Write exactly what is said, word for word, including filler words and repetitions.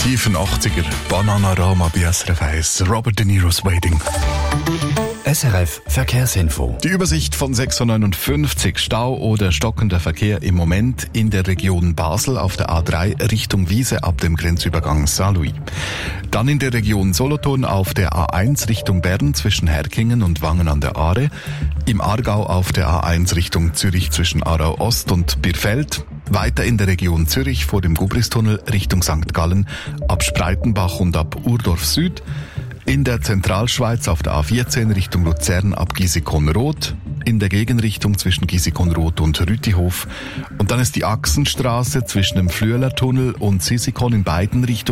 Tiefen achtziger, Bananarama bei S R F eins, Robert De Niro's Waiting. S R F Verkehrsinfo. Die Übersicht von sechs Uhr neunundfünfzig, Stau oder stockender Verkehr im Moment in der Region Basel auf der A drei Richtung Wiese ab dem Grenzübergang Saint-Louis. Dann in der Region Solothurn auf der A eins Richtung Bern zwischen Herkingen und Wangen an der Aare. Im Aargau auf der A eins Richtung Zürich zwischen Aarau Ost und Birfeld. Weiter in der Region Zürich vor dem Gubristunnel Richtung Sankt Gallen ab Spreitenbach und ab Urdorf Süd. In der Zentralschweiz auf der A vierzehn Richtung Luzern ab Gisikon-Roth, in der Gegenrichtung zwischen Gisikon-Roth und Rütihof. Und dann ist die Achsenstraße zwischen dem Flüelertunnel und Sisikon in beiden Richtungen